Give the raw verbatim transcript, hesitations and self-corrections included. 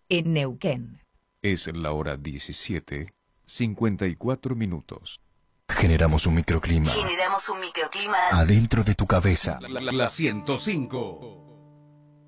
en Neuquén. Es la hora diecisiete, cincuenta y cuatro minutos. Generamos un microclima. Generamos un microclima Adentro de tu cabeza. La, la, la ciento cinco.